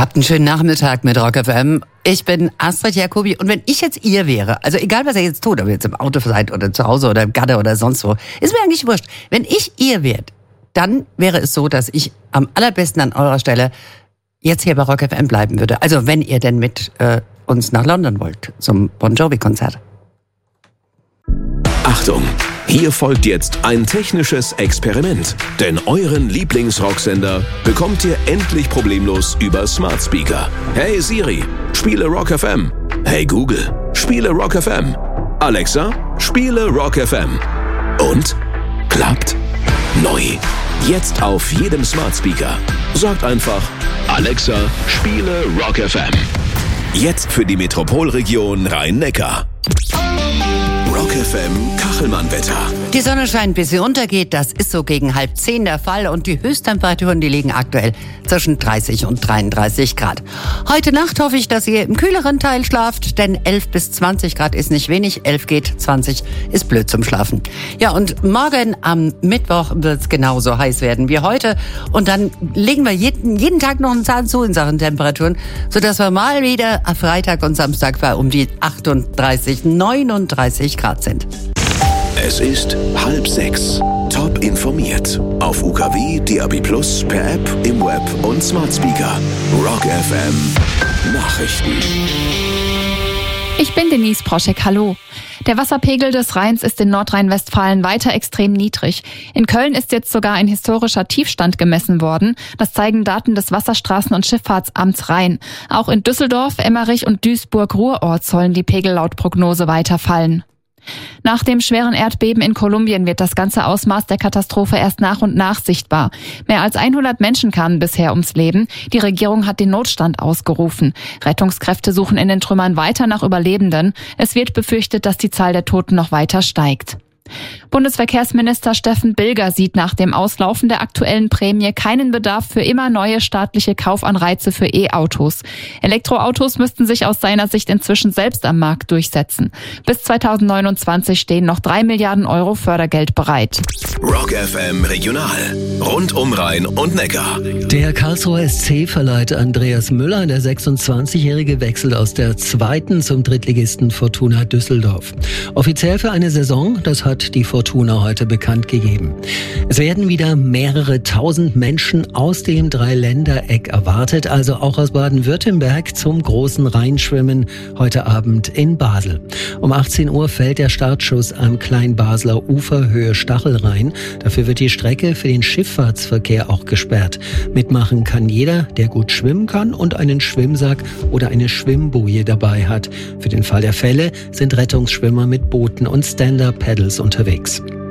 Habt einen schönen Nachmittag mit Rock FM. Ich bin Astrid Jacobi und wenn ich jetzt ihr wäre, also egal was ihr jetzt tut, ob ihr jetzt im Auto seid oder zu Hause oder im Gatter oder sonst wo, ist mir eigentlich wurscht. Wenn ich ihr wäre, dann wäre es so, dass ich am allerbesten an eurer Stelle jetzt hier bei Rock FM bleiben würde. Also wenn ihr denn mit uns nach London wollt zum Bon Jovi-Konzert. Achtung! Hier folgt jetzt ein technisches Experiment. Denn euren Lieblingsrocksender bekommt ihr endlich problemlos über Smart Speaker. Hey Siri, spiele Rock FM. Hey Google, spiele Rock FM. Alexa, spiele Rock FM. Und? Klappt? Neu. Jetzt auf jedem Smart Speaker. Sagt einfach, Alexa, spiele Rock FM. Jetzt für die Metropolregion Rhein-Neckar. Rock FM Kachelmann-Wetter. Die Sonne scheint, bis sie untergeht. Das ist so gegen 9:30 der Fall. Und die Höchsttemperaturen, die liegen aktuell zwischen 30 und 33 Grad. Heute Nacht hoffe ich, dass ihr im kühleren Teil schlaft. Denn 11 bis 20 Grad ist nicht wenig. 11 geht, 20 ist blöd zum Schlafen. Ja, und morgen am Mittwoch wird es genauso heiß werden wie heute. Und dann legen wir jeden Tag noch einen Zahn zu in Sachen Temperaturen. Sodass wir mal wieder am Freitag und Samstag um die 38, 39 Grad sind. Es ist 5:30. Top informiert. Auf UKW, DAB+, per App, im Web und Smart Speaker. Rock FM Nachrichten. Ich bin Denise Proschek, hallo. Der Wasserpegel des Rheins ist in Nordrhein-Westfalen weiter extrem niedrig. In Köln ist jetzt sogar ein historischer Tiefstand gemessen worden. Das zeigen Daten des Wasserstraßen- und Schifffahrtsamts Rhein. Auch in Düsseldorf, Emmerich und Duisburg-Ruhrort sollen die Pegel laut Prognose weiter fallen. Nach dem schweren Erdbeben in Kolumbien wird das ganze Ausmaß der Katastrophe erst nach und nach sichtbar. Mehr als 100 Menschen kamen bisher ums Leben. Die Regierung hat den Notstand ausgerufen. Rettungskräfte suchen in den Trümmern weiter nach Überlebenden. Es wird befürchtet, dass die Zahl der Toten noch weiter steigt. Bundesverkehrsminister Steffen Bilger sieht nach dem Auslaufen der aktuellen Prämie keinen Bedarf für immer neue staatliche Kaufanreize für E-Autos. Elektroautos müssten sich aus seiner Sicht inzwischen selbst am Markt durchsetzen. Bis 2029 stehen noch 3 Milliarden Euro Fördergeld bereit. Rock FM Regional. Rund um Rhein und Neckar. Der Karlsruher SC verleiht Andreas Müller. Der 26-Jährige wechselt aus der 2. zum Drittligisten Fortuna Düsseldorf. Offiziell für eine Saison, das hat die Fortuna heute bekannt gegeben. Es werden wieder mehrere tausend Menschen aus dem Dreiländereck erwartet, also auch aus Baden-Württemberg zum großen Rheinschwimmen heute Abend in Basel. Um 18 Uhr fällt der Startschuss am Kleinbasler Ufer Höhe Stachelrhein. Dafür wird die Strecke für den Schifffahrtsverkehr auch gesperrt. Mitmachen kann jeder, der gut schwimmen kann und einen Schwimmsack oder eine Schwimmboje dabei hat. Für den Fall der Fälle sind Rettungsschwimmer mit Booten und Stand-Up-Paddles unterwegs.